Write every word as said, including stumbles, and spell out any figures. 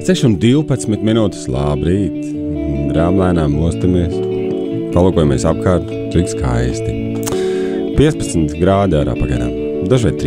seši un divpadsmit minūtes, labrīt. Rāmlēnām mostamies, palūkojamies apkārt, cik skaisti. piecpadsmit grādi ārā pagaidām, dažreiz